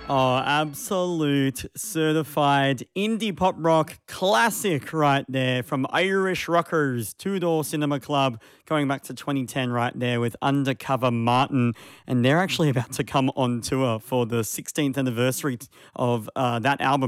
Oh, absolute certified indie pop rock classic right there from Irish rockers, Two Door Cinema Club, going back to 2010 right there with Undercover Martin. And they're actually about to come on tour for the 16th anniversary of that album.